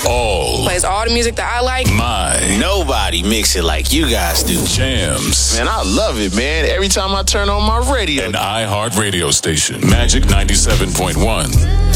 All. Plays all the music that I like. My. Nobody mix it like you guys do. Jams. Man, I love it, man. Every time I turn on my radio. An iHeart radio station. Magic 97.1.